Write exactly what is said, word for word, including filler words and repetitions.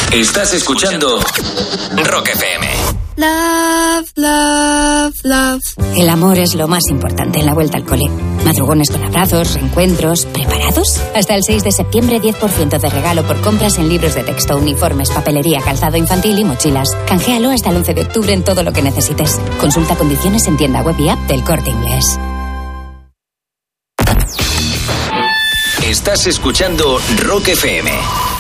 Estás escuchando Rock F M. Love, love, love. El amor es lo más importante en la vuelta al cole. Madrugones con abrazos, reencuentros. ¿Preparados? Hasta el seis de septiembre, diez por ciento de regalo por compras en libros de texto, uniformes, papelería, calzado infantil y mochilas. Canjéalo hasta el once de octubre en todo lo que necesites. Consulta condiciones en tienda web y app del Corte Inglés. Estás escuchando Rock F M.